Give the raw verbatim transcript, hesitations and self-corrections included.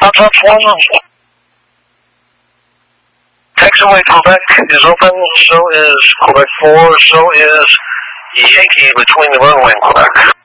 That's one. Takes away Quebec is open, so is Quebec four, so is Yankee between the runway and Quebec.